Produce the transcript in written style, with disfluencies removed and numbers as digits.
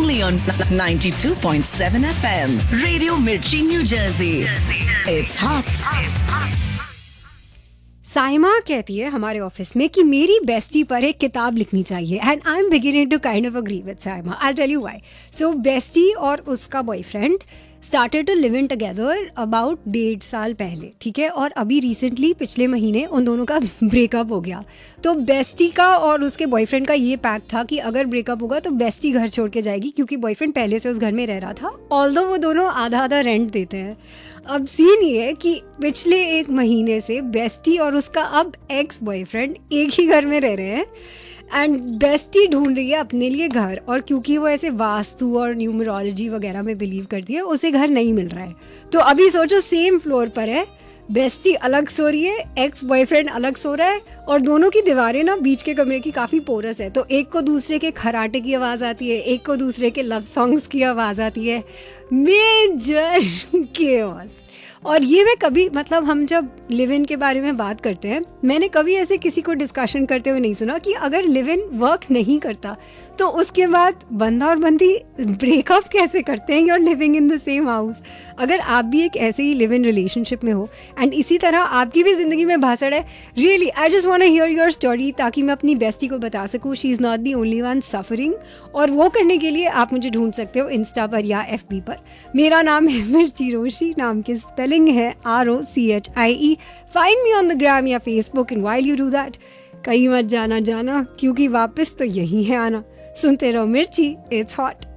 only on 92.7 FM. Radio Mirchi, New Jersey. It's hot. Saima कहती है हमारे ऑफिस में कि मेरी बेस्टी पर एक किताब लिखनी चाहिए and I am beginning to kind of agree with Saima. I tell you why. So bestie और उसका boyfriend started to live in together about 1.5 साल पहले, ठीक है. और अभी रिसेंटली पिछले महीने उन दोनों का ब्रेकअप हो गया. तो बेस्टी का और उसके बॉयफ्रेंड का ये पैक्ट था कि अगर ब्रेकअप होगा तो बेस्टी घर छोड़ के जाएगी, क्योंकि बॉयफ्रेंड पहले से उस घर में रह रहा था, ऑल्दो वो दोनों आधा आधा रेंट देते हैं. अब सीन ये है कि पिछले 1 महीने से बेस्टी और उसका अब एक्स बॉयफ्रेंड एक ही घर में रह रहे हैं एंड बेस्टी ढूंढ रही है अपने लिए घर. और क्योंकि वो ऐसे वास्तु और न्यूमरोलॉजी वगैरह में बिलीव करती है, उसे घर नहीं मिल रहा है. तो अभी सोचो सेम फ्लोर पर है, बेस्टी अलग सो रही है, एक्स बॉयफ्रेंड अलग सो रहा है और दोनों की दीवारें ना बीच के कमरे की काफ़ी पोरस है. तो एक को दूसरे के खराटे की आवाज़ आती है, एक को दूसरे के लव सॉन्ग्स की आवाज़ आती है. Major chaos. और ये मैं कभी मतलब हम जब लिव इन के बारे में बात करते हैं, मैंने कभी ऐसे किसी को डिस्कशन करते हुए नहीं सुना कि अगर लिव इन वर्क नहीं करता तो उसके बाद बंदा और बंदी ब्रेकअप कैसे करते हैं. You are living in the same house. अगर आप भी एक ऐसे ही लिव इन रिलेशनशिप में हो एंड इसी तरह आपकी भी ज़िंदगी में भासड़ है, really I just want to here your story, ताकि मैं अपनी बेस्टी को बता सकूँ she is not the only one suffering. और वो करने के लिए आप मुझे ढूंढ सकते हो इंस्टा पर या FB पर. मेरा नाम है मिर्ची रोशी, नाम की स्पेलिंग है ROCHIE. Find me on the gram या Facebook and while you do that कहीं मत जाना क्योंकि वापस तो यही है आना. सुनते रहो मिर्ची, इट्स हॉट.